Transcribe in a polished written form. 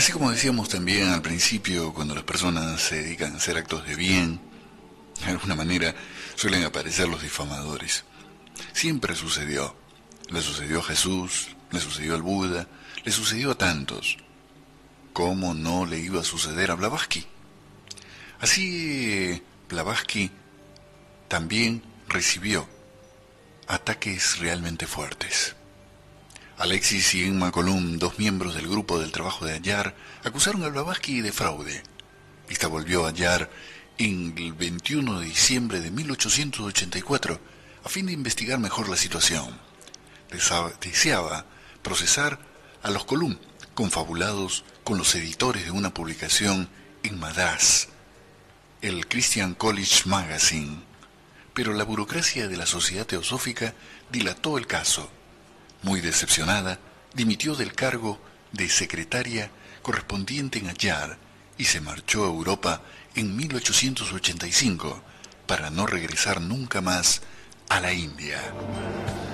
Así como decíamos también al principio, cuando las personas se dedican a hacer actos de bien, de alguna manera suelen aparecer los difamadores. Siempre sucedió. Le sucedió a Jesús, le sucedió al Buda, le sucedió a tantos. ¿Cómo no le iba a suceder a Blavatsky? Así, Blavatsky también recibió ataques realmente fuertes. Alexis y Emma Column, dos miembros del grupo del trabajo de Ayar, acusaron a Blavatsky de fraude. Esta volvió a Ayar en el 21 de diciembre de 1884 a fin de investigar mejor la situación. Deseaba procesar a los Column, confabulados con los editores de una publicación en Madrás, el Christian College Magazine, pero la burocracia de la Sociedad Teosófica dilató el caso. Muy decepcionada, dimitió del cargo de secretaria correspondiente en Ayar y se marchó a Europa en 1885 para no regresar nunca más a la India.